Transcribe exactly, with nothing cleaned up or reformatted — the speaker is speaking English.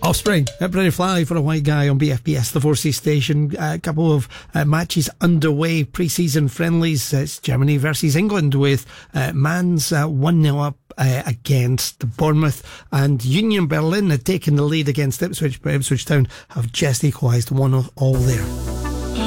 Offspring at Pretty Fly for a White Guy on B F B S, the Four Seas station. A couple of uh, matches underway, pre-season friendlies. It's Germany versus England, with uh, Mans uh, one nil up uh, against Bournemouth, and Union Berlin had taken the lead against Ipswich, but Ipswich Town have just equalised one all there.